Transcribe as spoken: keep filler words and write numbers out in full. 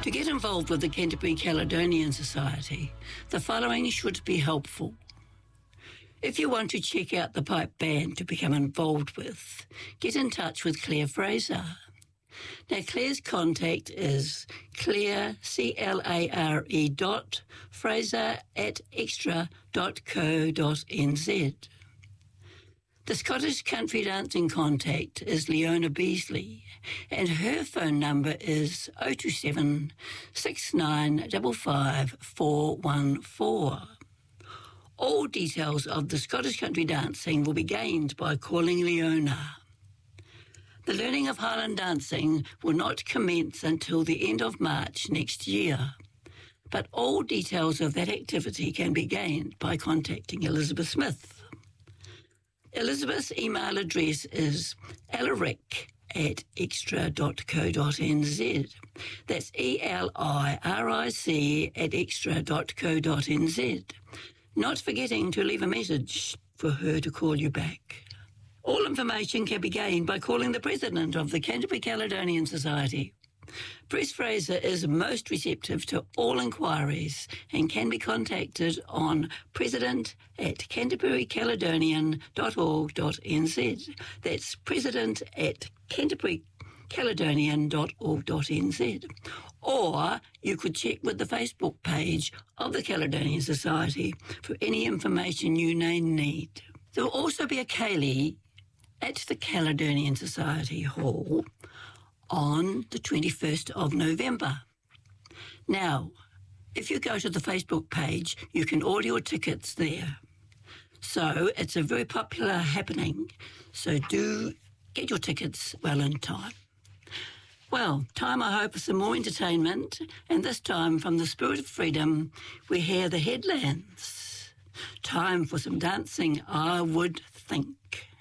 To get involved with the Canterbury Caledonian Society, the following should be helpful. If you want to check out the pipe band to become involved with, get in touch with Claire Fraser. Now, Claire's contact is Claire, C L A R E dot, Fraser at extra dot co dot n z. The Scottish Country Dancing contact is Leona Beasley, and her phone number is oh two seven, six nine five five, four one four. All details of the Scottish Country Dancing will be gained by calling Leona. The learning of Highland dancing will not commence until the end of March next year, but all details of that activity can be gained by contacting Elizabeth Smith. Elizabeth's email address is eliric at extra dot co dot n z. That's E L I R I C at extra dot co dot n z. Not forgetting to leave a message for her to call you back. All information can be gained by calling the president of the Canterbury Caledonian Society. Press Fraser is most receptive to all inquiries and can be contacted on president at canterbury caledonian dot org dot n z. That's president at canterbury caledonian dot org dot n z. Or you could check with the Facebook page of the Caledonian Society for any information you may need. There will also be a ceilidh at the Caledonian Society Hall on the twenty-first of November. Now, if you go to the Facebook page, you can order your tickets there. So it's a very popular happening, so do get your tickets well in time. Well, time I hope for some more entertainment, and this time from the Spirit of Freedom, we hear the Headlands. Time for some dancing, I would think.